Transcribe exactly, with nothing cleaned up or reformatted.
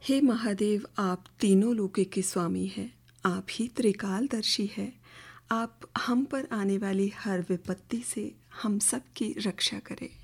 हे महादेव, आप तीनों लोकों के स्वामी हैं। आप ही त्रिकालदर्शी है। आप हम पर आने वाली हर विपत्ति से हम सब की रक्षा करें।